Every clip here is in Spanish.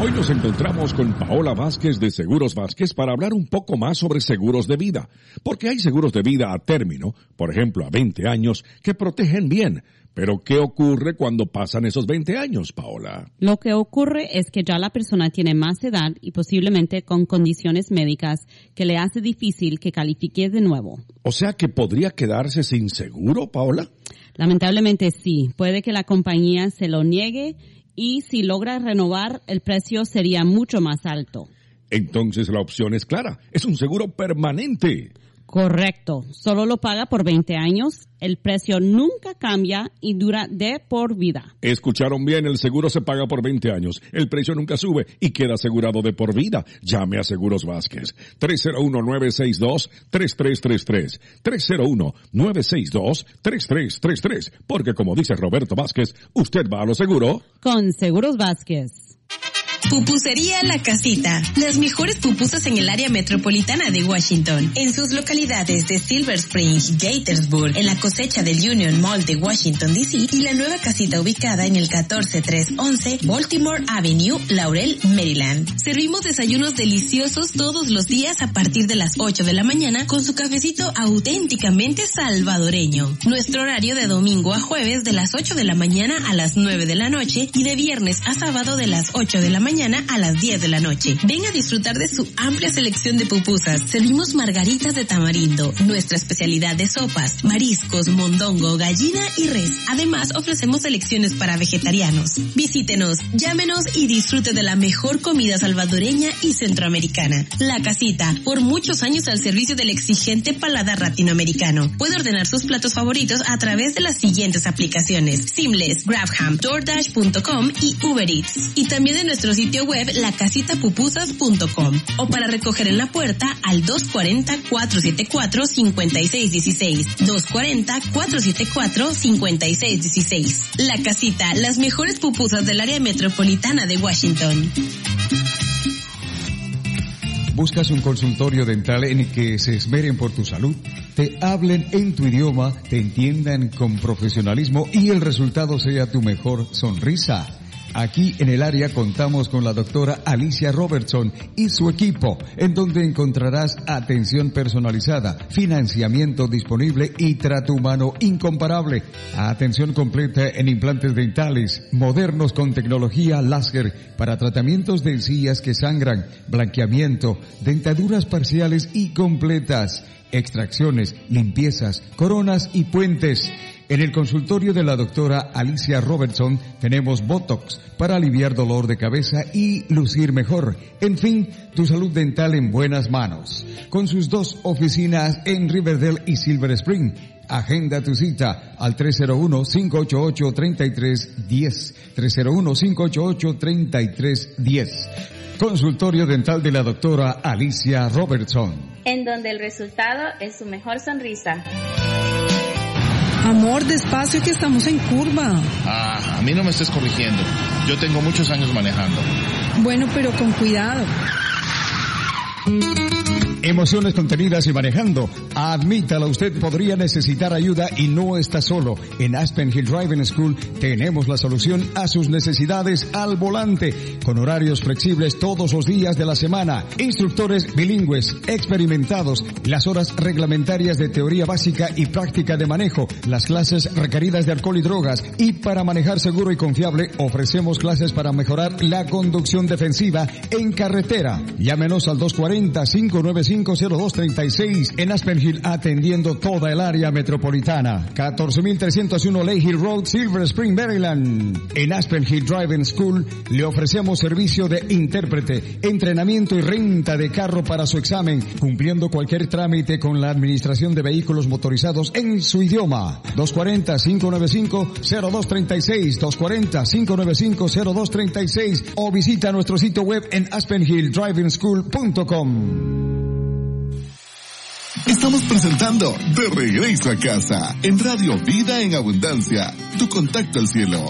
Hoy nos encontramos con Paola Vázquez de Seguros Vázquez para hablar un poco más sobre seguros de vida. Porque hay seguros de vida a término, por ejemplo a 20 años, que protegen bien. Pero ¿qué ocurre cuando pasan esos 20 años, Paola? Lo que ocurre es que ya la persona tiene más edad y posiblemente con condiciones médicas que le hace difícil que califique de nuevo. O sea que podría quedarse sin seguro, Paola. Lamentablemente sí. Puede que la compañía se lo niegue y si logra renovar, el precio sería mucho más alto. Entonces la opción es clara. Es un seguro permanente. Correcto. Solo lo paga por 20 años. El precio nunca cambia y dura de por vida. Escucharon bien, el seguro se paga por 20 años. El precio nunca sube y queda asegurado de por vida. Llame a Seguros Vázquez. 301-962-3333. 301-962-3333. Porque como dice Roberto Vázquez, usted va a lo seguro. Con Seguros Vázquez. Pupusería La Casita. Las mejores pupusas en el área metropolitana de Washington. En sus localidades de Silver Spring, Gaithersburg, en la cosecha del Union Mall de Washington, D.C. y la nueva casita ubicada en el 14311 Baltimore Avenue, Laurel, Maryland. Servimos desayunos deliciosos todos los días a partir de las 8 de la mañana con su cafecito auténticamente salvadoreño. Nuestro horario de domingo a jueves de las 8 de la mañana a las 9 de la noche y de viernes a sábado de las 8 de la mañana a las 10 de la noche. Ven a disfrutar de su amplia selección de pupusas. Servimos margaritas de tamarindo, nuestra especialidad de sopas, mariscos, mondongo, gallina y res. Además, ofrecemos selecciones para vegetarianos. Visítenos, llámenos y disfrute de la mejor comida salvadoreña y centroamericana. La Casita, por muchos años al servicio del exigente paladar latinoamericano. Puede ordenar sus platos favoritos a través de las siguientes aplicaciones: Seamless, Grabham, DoorDash.com y Uber Eats. Y también de nuestro sitio web lacasitapupusas.com o para recoger en la puerta al 240-474-5616. 240-474-5616. La Casita, las mejores pupusas del área metropolitana de Washington. ¿Buscas un consultorio dental en el que se esmeren por tu salud? Te hablen en tu idioma, te entiendan con profesionalismo y el resultado sea tu mejor sonrisa. Aquí en el área contamos con la doctora Alicia Robertson y su equipo, en donde encontrarás atención personalizada, financiamiento disponible y trato humano incomparable. Atención completa en implantes dentales, modernos con tecnología láser para tratamientos de encías que sangran, blanqueamiento, dentaduras parciales y completas, extracciones, limpiezas, coronas y puentes. En el consultorio de la doctora Alicia Robertson tenemos Botox para aliviar dolor de cabeza y lucir mejor. En fin, tu salud dental en buenas manos. Con sus 2 oficinas en Riverdale y Silver Spring. Agenda tu cita al 301-588-3310. 301-588-3310. Consultorio dental de la doctora Alicia Robertson. En donde el resultado es su mejor sonrisa. Amor, despacio que estamos en curva. A mí no me estés corrigiendo. Yo tengo muchos años manejando. Bueno, pero con cuidado. Emociones contenidas y manejando. Admítalo, usted podría necesitar ayuda y no está solo. En Aspen Hill Driving School tenemos la solución a sus necesidades al volante, con horarios flexibles todos los días de la semana, instructores bilingües, experimentados, las horas reglamentarias de teoría básica y práctica de manejo, las clases requeridas de alcohol y drogas, y para manejar seguro y confiable ofrecemos clases para mejorar la conducción defensiva en carretera. Llámenos al 240-595-0236 en Aspen Hill, atendiendo toda el área metropolitana. 14301 Lake Hill Road, Silver Spring, Maryland. En Aspen Hill Driving School le ofrecemos servicio de intérprete, entrenamiento y renta de carro para su examen, cumpliendo cualquier trámite con la administración de vehículos motorizados en su idioma. 240-595-0236, 240-595-0236 o visita nuestro sitio web en aspenhilldrivingschool.com. Estamos presentando De Regreso a Casa en Radio Vida en Abundancia, tu contacto al cielo.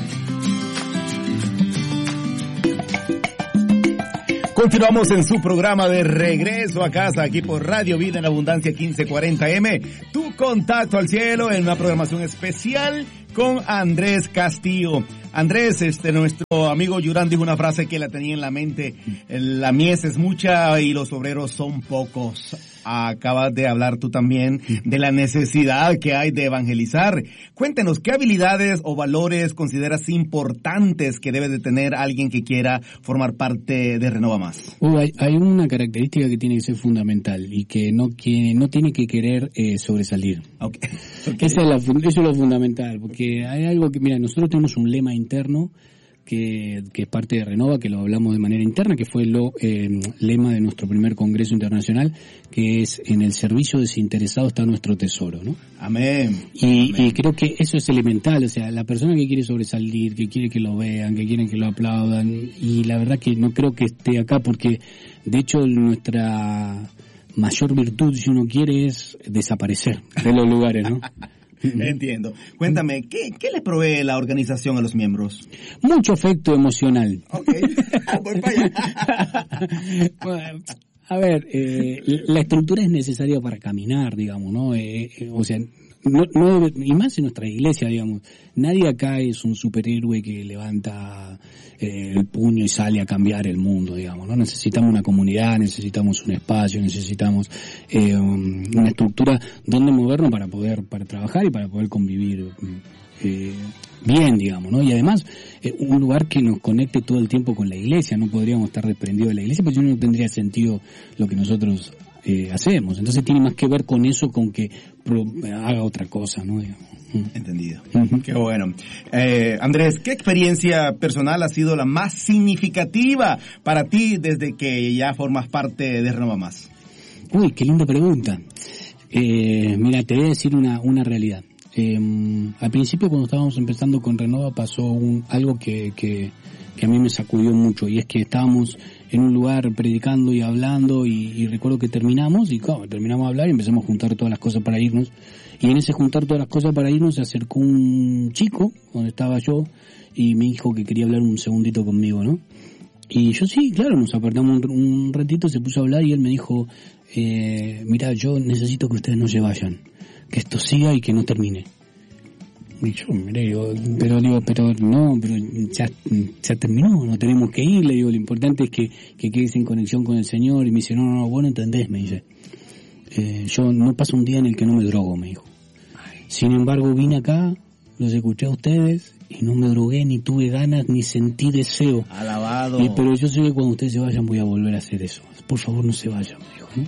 Continuamos en su programa de Regreso a Casa, aquí por Radio Vida en Abundancia 1540M, tu contacto al cielo, en una programación especial con Andrés Castillo. Andrés, nuestro amigo Yurán dijo una frase que la tenía en la mente. La mies es mucha y los obreros son pocos. Acabas de hablar tú también de la necesidad que hay de evangelizar. Cuéntenos, ¿qué habilidades o valores consideras importantes que debe de tener alguien que quiera formar parte de Renova Más? Hay una característica que tiene que ser fundamental y que no tiene que querer sobresalir. Okay. Eso es lo fundamental, porque hay algo que, mira, nosotros tenemos un lema interno que es parte de Renova, que lo hablamos de manera interna, que fue el lema de nuestro primer congreso internacional, que es: en el servicio desinteresado está nuestro tesoro, ¿no? Amén. Y creo que eso es elemental, o sea, la persona que quiere sobresalir, que quiere que lo vean, que quieren que lo aplaudan, y la verdad que no creo que esté acá, porque de hecho nuestra mayor virtud, si uno quiere, es desaparecer de los lugares, ¿no? Entiendo. Cuéntame, ¿qué le provee la organización a los miembros? Mucho afecto emocional. Okay. Voy para allá. Bueno, a ver, la estructura es necesaria para caminar, digamos, ¿no? O sea, no, y más en nuestra iglesia, digamos. Nadie acá es un superhéroe que levanta el puño y sale a cambiar el mundo, digamos, ¿no? Necesitamos una comunidad, necesitamos un espacio, necesitamos una estructura donde movernos para trabajar y para poder convivir bien, digamos, ¿no? Y además, un lugar que nos conecte todo el tiempo con la iglesia. No podríamos estar desprendidos de la iglesia, porque no tendría sentido lo que nosotros hacemos. Entonces tiene más que ver con eso, con que haga otra cosa, ¿no? Entendido. Qué bueno. Andrés, ¿qué experiencia personal ha sido la más significativa para ti desde que ya formas parte de Renova Más? Uy, qué linda pregunta. Mira, te voy a decir una realidad. Al principio, cuando estábamos empezando con Renova, pasó algo que a mí me sacudió mucho, y es que estábamos en un lugar predicando y hablando, y recuerdo que terminamos de hablar y empezamos a juntar todas las cosas para irnos, y en ese juntar todas las cosas para irnos se acercó un chico donde estaba yo y me dijo que quería hablar un segundito conmigo, ¿no? Y yo sí, claro, nos apartamos un ratito, se puso a hablar y él me dijo, mira, yo necesito que ustedes no se vayan, que esto siga y que no termine. Y yo miré, pero ya terminó, no tenemos que ir, le digo, lo importante es que quedes en conexión con el Señor. Y me dice, no, vos no entendés, me dice, yo no paso un día en el que no me drogo, me dijo. Sin embargo, vine acá, los escuché a ustedes y no me drogué, ni tuve ganas, ni sentí deseo. Alabado. Pero yo sé que cuando ustedes se vayan voy a volver a hacer eso. Por favor, no se vayan, me dijo, ¿no?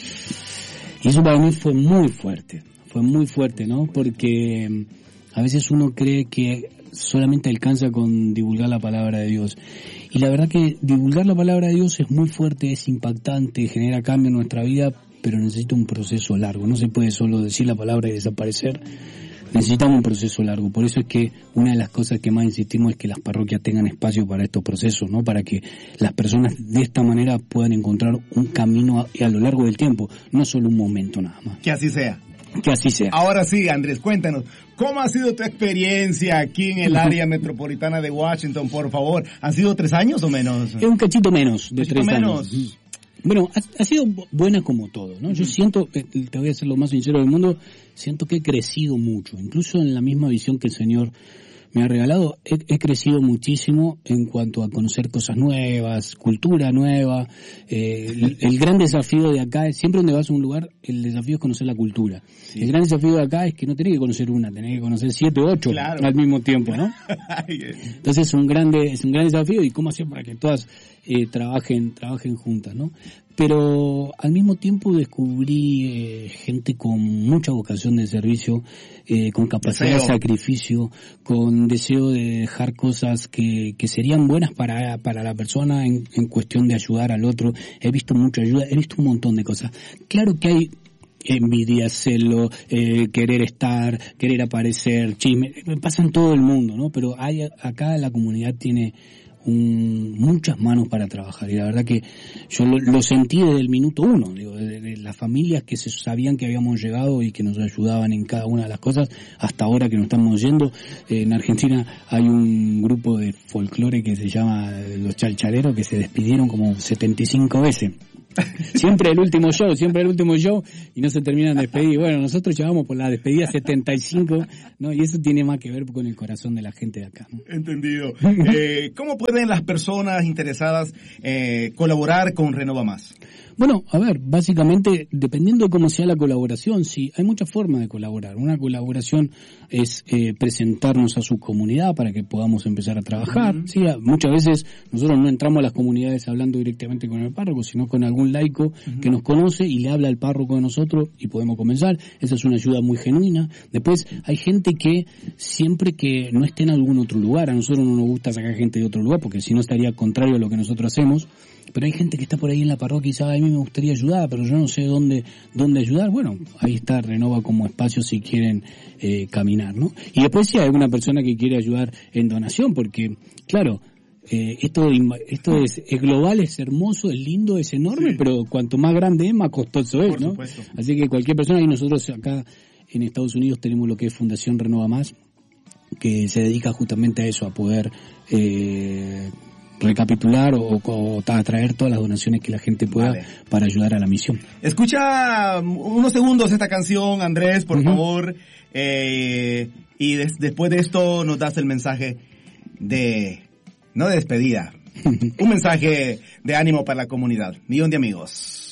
Y eso para mí fue muy fuerte, ¿no? Porque a veces uno cree que solamente alcanza con divulgar la palabra de Dios. Y la verdad que divulgar la palabra de Dios es muy fuerte, es impactante, genera cambio en nuestra vida, pero necesita un proceso largo. No se puede solo decir la palabra y desaparecer. Necesitamos un proceso largo. Por eso es que una de las cosas que más insistimos es que las parroquias tengan espacio para estos procesos, ¿no? Para que las personas de esta manera puedan encontrar un camino a lo largo del tiempo, no solo un momento nada más. Que así sea. Que así sea. Ahora sí, Andrés, cuéntanos, ¿cómo ha sido tu experiencia aquí en el área metropolitana de Washington, por favor? ¿Han sido 3 años o menos? Es un cachito menos de 3 años. Bueno, ha sido buena como todo, ¿no? Yo siento, te voy a ser lo más sincero del mundo, siento que he crecido mucho, incluso en la misma visión que el Señor me ha regalado, he crecido muchísimo en cuanto a conocer cosas nuevas, cultura nueva. El gran desafío de acá es, siempre donde vas a un lugar, el desafío es conocer la cultura. Sí. El gran desafío de acá es que no tenés que conocer una, tenés que conocer 7 o 8 al mismo tiempo, ¿no? Entonces es un gran desafío, y cómo hacer para que todas trabajen juntas, ¿no? Pero al mismo tiempo descubrí gente con mucha vocación de servicio, con capacidad de sacrificio, con deseo de dejar cosas que serían buenas para la persona en cuestión de ayudar al otro. He visto mucha ayuda, he visto un montón de cosas. Claro que hay envidia, celo, querer estar, querer aparecer, chisme, pasa en todo el mundo, ¿no? Pero acá la comunidad tiene muchas manos para trabajar, y la verdad que yo lo sentí desde el minuto 1, digo, de las familias que se sabían que habíamos llegado y que nos ayudaban en cada una de las cosas, hasta ahora que nos estamos yendo. En Argentina hay un grupo de folclore que se llama Los Chalchaleros, que se despidieron como 75 veces. Siempre el último show, y no se terminan de despedir. Bueno, nosotros llevamos por la despedida 75, ¿no? Y eso tiene más que ver con el corazón de la gente de acá, ¿no? Entendido. ¿Cómo pueden las personas interesadas colaborar con Renova Más? Bueno, a ver, básicamente, dependiendo de cómo sea la colaboración, sí, hay muchas formas de colaborar. Una colaboración es presentarnos a su comunidad para que podamos empezar a trabajar. Sí, muchas veces nosotros no entramos a las comunidades hablando directamente con el párroco, sino con algún laico que nos conoce y le habla al párroco de nosotros y podemos comenzar. Esa es una ayuda muy genuina. Después, hay gente que siempre que no esté en algún otro lugar, a nosotros no nos gusta sacar gente de otro lugar porque si no estaría contrario a lo que nosotros hacemos. Pero hay gente que está por ahí en la parroquia y sabe, a mí me gustaría ayudar, pero yo no sé dónde ayudar. Bueno, ahí está Renova como espacio si quieren caminar, ¿no? Y después si hay alguna persona que quiere ayudar en donación, porque, claro, esto es global, es hermoso, es lindo, es enorme, sí. Pero cuanto más grande es, más costoso es, ¿no? Por supuesto. Así que cualquier persona, y nosotros acá en Estados Unidos tenemos lo que es Fundación Renova Más, que se dedica justamente a eso, a poder recapitular o atraer todas las donaciones que la gente pueda para ayudar a la misión. Escucha unos segundos esta canción, Andrés, por favor, y después de esto nos das el mensaje no de despedida, un mensaje de ánimo para la comunidad. Millón de amigos.